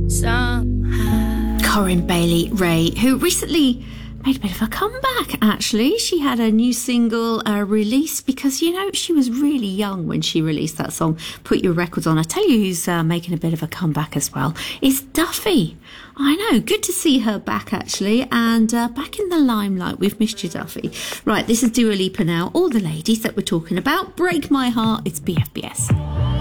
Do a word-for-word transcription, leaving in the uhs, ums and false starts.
somehow. Corinne Bailey Rae, who recently made a bit of a comeback, actually. She had a new single uh, released because, you know, she was really young when she released that song, Put Your Records On. I tell you who's uh, making a bit of a comeback as well. It's Duffy. I know, good to see her back, actually, and uh, back in the limelight. We've missed you, Duffy. Right, this is Dua Lipa now. All the ladies that we're talking about. Break My Heart. It's B F B S.